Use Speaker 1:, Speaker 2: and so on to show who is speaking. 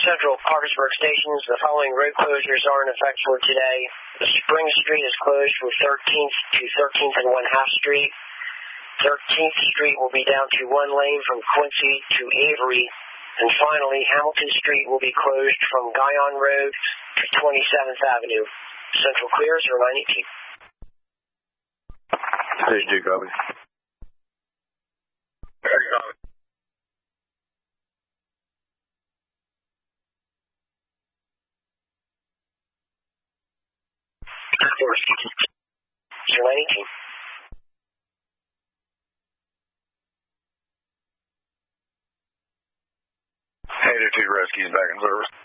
Speaker 1: Central Parkersburg stations, the following road closures are in effect for today. Spring Street is closed from 13th to 13th and 1/2 Street. 13th Street will be down to one lane from Quincy to Avery. And finally, Hamilton Street will be closed from Guyon Road to 27th Avenue. Central clear, 0918.
Speaker 2: Station 2, copy.
Speaker 3: Copy.
Speaker 1: Of course. 0918.
Speaker 2: Hater 2 rescues back in service.